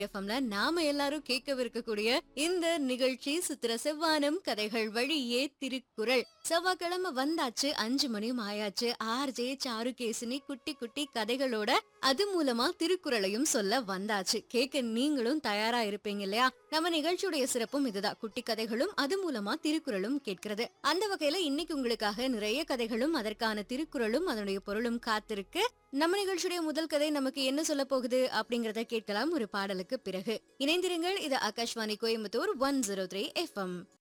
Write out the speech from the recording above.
எஃப்எம்ல நாம எல்லாரும் கேட்கவிருக்கக்கூடிய இந்த நிகழ்ச்சி சித்திர செவ்வானம் கதைகள் வழியே திருக்குறள். செவ்வாய்க்கிழமை வந்தாச்சு, 5 மணியும் ஆயாச்சு. ஆர்ஜே சாருகேசினி குட்டி குட்டி கதைகளோட அது மூலமா திருக்குறளையும் சொல்ல வந்தாச்சு. கேட்க நீங்களும் தயாரா இருப்பீங்க இல்லையா? நம்ம நிகழ்ச்சியுடைய சிறப்பும் இதுதான், குட்டி கதைகளும் அது மூலமா திருக்குறளும் கேட்கிறது. அந்த வகையில இன்னைக்கு உங்களுக்காக நிறைய கதைகளும் அதற்கான திருக்குறளும் அதனுடைய பொருளும் காத்திருக்கு. நம்ம நிகழ்ச்சியுடைய முதல் கதை நமக்கு என்ன சொல்ல போகுது அப்படிங்கறத கேட்கலாம் ஒரு பாடலுக்கு பிறகு. இணைந்திருங்கள், இது ஆகாஷ்வாணி கோயம்புத்தூர் 103 FM.